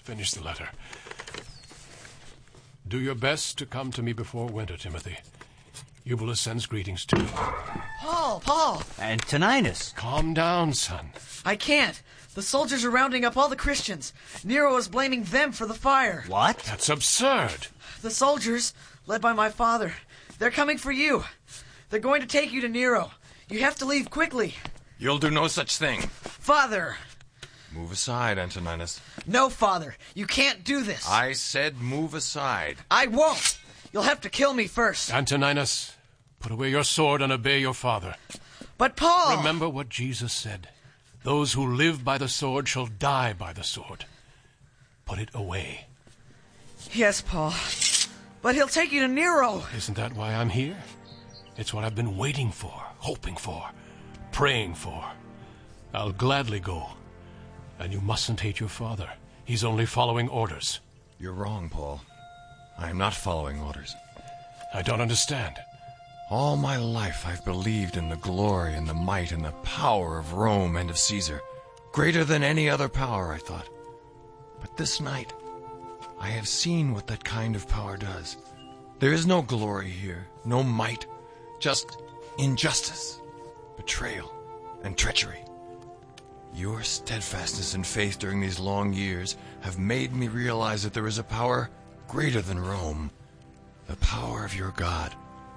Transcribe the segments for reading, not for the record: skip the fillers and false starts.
finish the letter. Do your best to come to me before winter, Timothy. Eubulus sends greetings to you. Paul! Antoninus! Calm down, son. I can't. The soldiers are rounding up all the Christians. Nero is blaming them for the fire. What? That's absurd. The soldiers, led by my father, they're coming for you. They're going to take you to Nero. You have to leave quickly. You'll do no such thing. Father! Move aside, Antoninus. No, Father. You can't do this. I said move aside. I won't. You'll have to kill me first. Antoninus, put away your sword and obey your father. But Paul... Remember what Jesus said. Those who live by the sword shall die by the sword. Put it away. Yes, Paul. But he'll take you to Nero. Isn't that why I'm here? It's what I've been waiting for, hoping for, praying for. I'll gladly go. And you mustn't hate your father. He's only following orders. You're wrong, Paul. I am not following orders. I don't understand. All my life I've believed in the glory and the might and the power of Rome and of Caesar. Greater than any other power, I thought. But this night, I have seen what that kind of power does. There is no glory here, no might, just injustice, betrayal, and treachery. Your steadfastness and faith during these long years have made me realize that there is a power greater than Rome, the power of your God.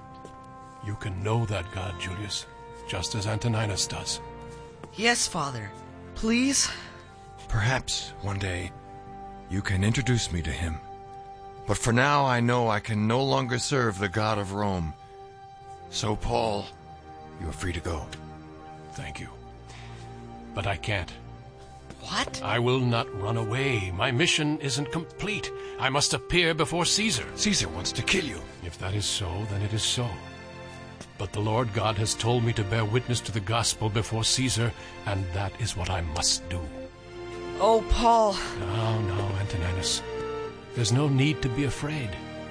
You can know that God, Julius, just as Antoninus does. Yes, Father. Please? Perhaps one day you can introduce me to him. But for now I know I can no longer serve the God of Rome. So, Paul, you are free to go. Thank you. But I can't. What? I will not run away. My mission isn't complete. I must appear before Caesar. Caesar wants to kill you. If that is so, then it is so. But the Lord God has told me to bear witness to the gospel before Caesar, and that is what I must do. Oh, Paul. No, Antoninus. There's no need to be afraid.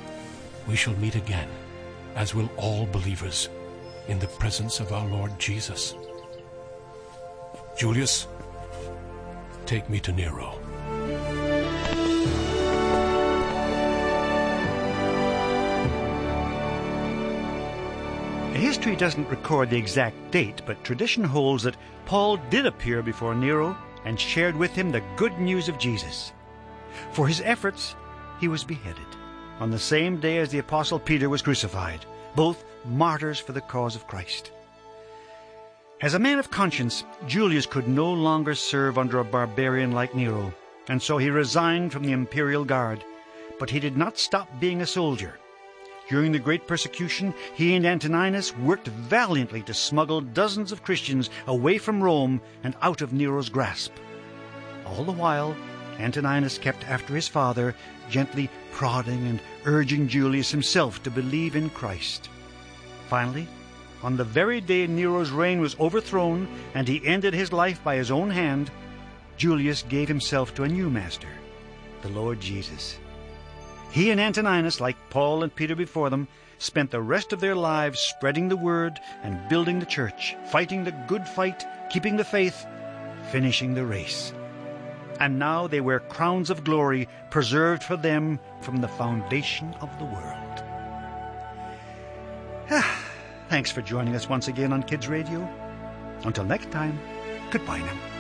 We shall meet again, as will all believers, in the presence of our Lord Jesus. Julius, take me to Nero. History doesn't record the exact date, but tradition holds that Paul did appear before Nero and shared with him the good news of Jesus. For his efforts, he was beheaded on the same day as the Apostle Peter was crucified, both martyrs for the cause of Christ. As a man of conscience, Julius could no longer serve under a barbarian like Nero, and so he resigned from the imperial guard. But he did not stop being a soldier. During the great persecution, he and Antoninus worked valiantly to smuggle dozens of Christians away from Rome and out of Nero's grasp. All the while, Antoninus kept after his father, gently prodding and urging Julius himself to believe in Christ. Finally, on the very day Nero's reign was overthrown and he ended his life by his own hand, Julius gave himself to a new master, the Lord Jesus. He and Antoninus, like Paul and Peter before them, spent the rest of their lives spreading the word and building the church, fighting the good fight, keeping the faith, finishing the race. And now they wear crowns of glory preserved for them from the foundation of the world. Thanks for joining us once again on Kids Radio. Until next time, goodbye now.